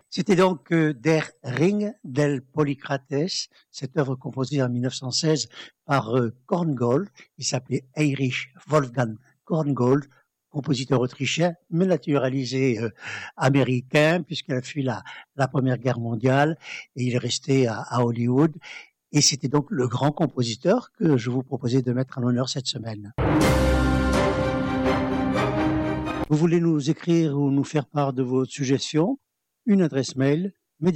C'était donc Der Ring del Polycrates, cette œuvre composée en 1916 par Korngold. Il s'appelait Heinrich Wolfgang Korngold, compositeur autrichien, mais naturalisé américain, puisqu'il a fui la Première Guerre mondiale et il est resté à Hollywood. Et c'était donc le grand compositeur que je vous proposais de mettre en honneur cette semaine. Vous voulez nous écrire ou nous faire part de vos suggestions? Une adresse mail,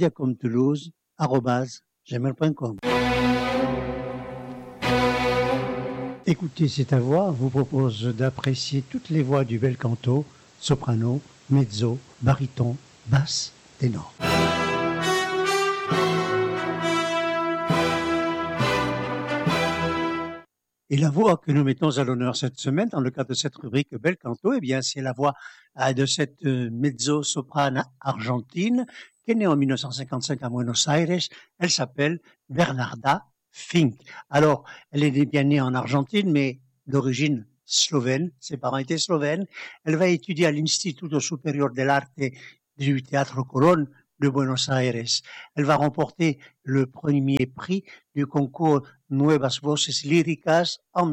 mediacomtoulouse@gmail.com. Écoutez, c'est à voix vous propose d'apprécier toutes les voix du bel canto, soprano, mezzo, baryton, basse, ténor. Et la voix que nous mettons à l'honneur cette semaine, dans le cadre de cette rubrique Bel Canto, eh bien, c'est la voix de cette mezzo-soprane argentine, qui est née en 1955 à Buenos Aires. Elle s'appelle Bernarda Fink. Alors, elle est bien née en Argentine, mais d'origine slovène. Ses parents étaient slovènes. Elle va étudier à l'Instituto Superior del Arte du Teatro Colón de Buenos Aires. Elle va remporter le premier prix du concours Nuevas Voces Líricas en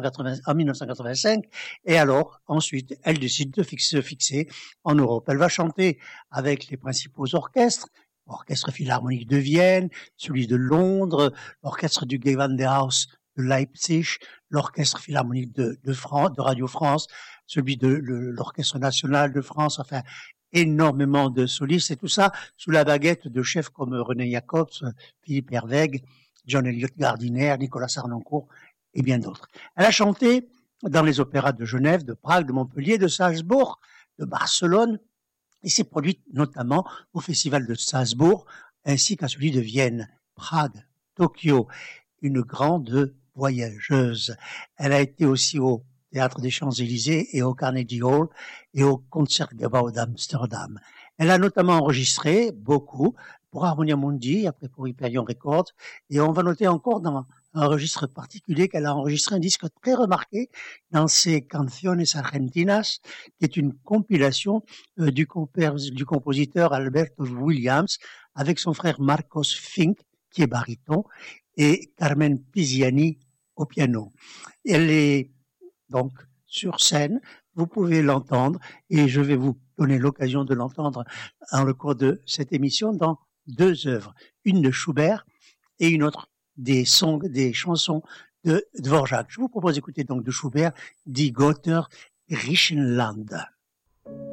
1985. Et alors, ensuite, elle décide de se fixer en Europe. Elle va chanter avec les principaux orchestres, l'Orchestre Philharmonique de Vienne, celui de Londres, l'Orchestre du Gewandhaus de Leipzig, l'Orchestre Philharmonique de France, de Radio France, celui de l'Orchestre National de France, enfin, énormément de solistes, et tout ça sous la baguette de chefs comme René Jacobs, Philippe Herwegh, John Eliot Gardiner, Nicolas Harnoncourt et bien d'autres. Elle a chanté dans les opéras de Genève, de Prague, de Montpellier, de Salzbourg, de Barcelone, et s'est produite notamment au Festival de Salzbourg, ainsi qu'à celui de Vienne, Prague, Tokyo. Une grande voyageuse. Elle a été aussi au Théâtre des Champs-Élysées et au Carnegie Hall et au Concertgebouw d'Amsterdam. Elle a notamment enregistré beaucoup pour Harmonia Mundi, après pour Hyperion Records, et on va noter encore dans un registre particulier qu'elle a enregistré un disque très remarqué dans ses Canciones Argentinas, qui est une compilation du compositeur Alberto Williams avec son frère Marcos Fink, qui est baryton, et Carmen Pisiani au piano. Elle est donc sur scène, vous pouvez l'entendre, et je vais vous donner l'occasion de l'entendre dans le cours de cette émission dans deux œuvres, une de Schubert et une autre des chansons de Dvorak. Je vous propose d'écouter donc de Schubert Die Götter Griechenland.